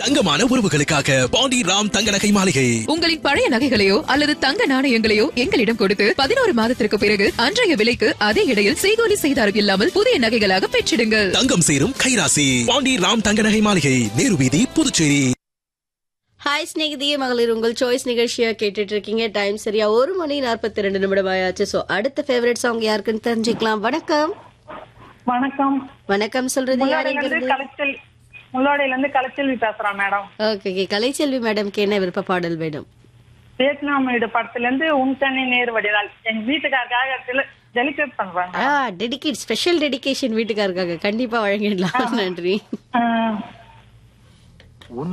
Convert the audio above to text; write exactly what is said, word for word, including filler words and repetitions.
தங்கமான உறவுகளுக்காக பாண்டி ராம் தங்க நகை மாளிகை. உங்களின் பழைய நகைகளையோ அல்லது தங்க நாணயங்களையோ எங்களிடம் கொடுத்து பதினோரு மாதத்திற்கு பிறகு அன்றைய விலைக்கு அதே இடையில் செய்கூலி செய்தாரம் இல்லாமல் புதிய நகைகளாக பெற்றிடுங்கள். தங்கம் சேரும் கைராசி பாண்டி ராம் தங்க நகை மாளிகை, நேரு வீதி, புதுச்சேரி. ஹாய் ஸ்நேகிதியே மகளிர், உங்கள் சாய்ஸ் நிகழ்ச்சியா கேட்டுட்டு இருக்கீங்க. டைம் சரியா ஒரு மணி நாற்பத்தி ரெண்டு நிமிடம் ஆயாச்சு. சோ அடுத்த ஃபேவரட் சாங் யாருக்குன்னு தெரிஞ்சுக்கலாம். வணக்கம். வணக்கம். வணக்கம் சொல்றது யாரு? முள்ளோடையில இருந்து கலைச்செல்வி பேசுறேன் மேடம். ஓகே, கலைச்செல்வி மேடம்க்கு என்ன விருப்ப பாடல் வேணும்? வியட்நாம் வீடு படத்துல இருந்து உன் தண்ணி நேர் வடிவால் எங்க வீட்டுக்காரக்காக டெலிகேட் பண்றாங்க. டெடிகேட் ஸ்பெஷல் டெடிகேஷன் வீட்டுக்காரருக்காக கண்டிப்பா வழங்கிடலாம். நன்றி.